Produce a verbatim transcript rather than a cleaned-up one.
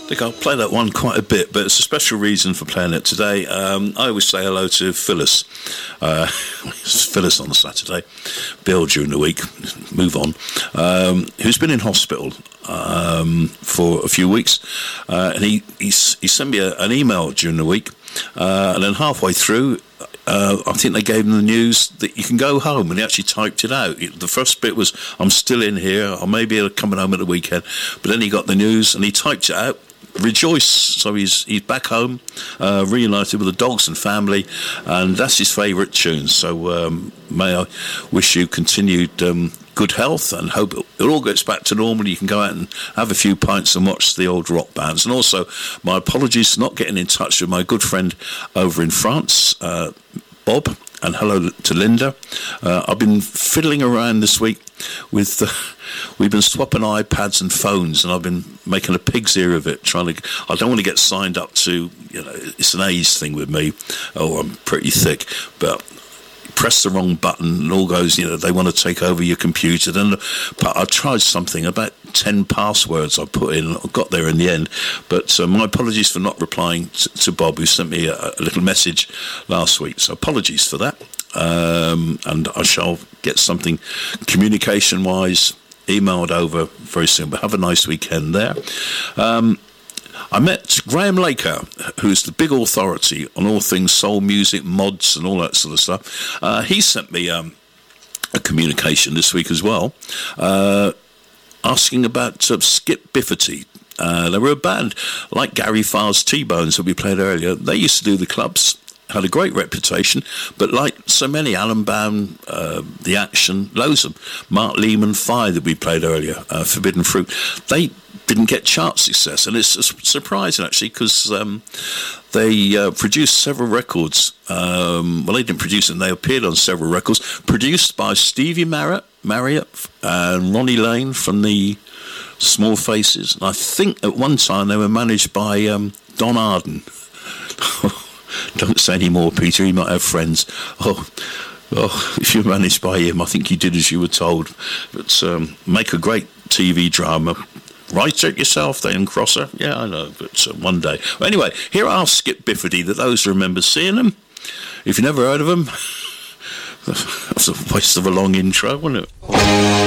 think I'll play that one quite a bit, but it's a special reason for playing it today. Um, I always say hello to Phyllis. Uh, it's Phyllis on the Saturday, Bill during the week, move on, um, who's been in hospital um, for a few weeks. Uh, and he, he, he sent me a, an email during the week, uh, and then halfway through, Uh, I think they gave him the news that you can go home, and he actually typed it out. The first bit was, I'm still in here, I may be coming home at the weekend, but then he got the news and he typed it out, rejoice, so he's he's back home, uh, reunited with the dogs and family, and that's his favourite tune. So um, may I wish you continued um, good health, and hope it, it all gets back to normal. You can go out and have a few pints and watch the old rock bands. And also, my apologies for not getting in touch with my good friend over in France, uh, Bob, and hello to Linda. Uh, I've been fiddling around this week with the, we've been swapping iPads and phones, and I've been making a pig's ear of it, trying to, I don't want to get signed up to, you know, it's an age thing with me. Oh, I'm pretty thick, but press the wrong button and all goes, you know, they want to take over your computer. Then I tried something, about ten passwords I put in, I got there in the end. But uh, my apologies for not replying to, to Bob, who sent me a, a little message last week. So apologies for that. Um, and I shall get something communication-wise emailed over very soon. But have a nice weekend there. Um, I met Graham Laker, who's the big authority on all things soul music, mods and all that sort of stuff. Uh, he sent me um, a communication this week as well, uh, asking about uh, Skip Bifferty. Uh, they were a band like Gary Farr's T-Bones that we played earlier. They used to do the clubs, had a great reputation, but like so many, Alan Bound, uh, The Action, loads of them, Mark Lehman, Fire that we played earlier, uh, Forbidden Fruit, they didn't get chart success, and it's surprising actually, because um, they uh, produced several records. Um, well, they didn't produce them; they appeared on several records produced by Stevie Marriott, Marriott and Ronnie Lane from the Small Faces. And I think at one time they were managed by um, Don Arden. Don't say any more, Peter. He might have friends. Oh. Oh, if you're managed by him, I think you did as you were told. But um, make a great T V drama. Write it yourself, then, Crosser. Yeah, I know, but uh, one day. Well, anyway, here are Skip Bifferty, that those who remember seeing them. If you've never heard of them, that's a waste of a long intro, wasn't it?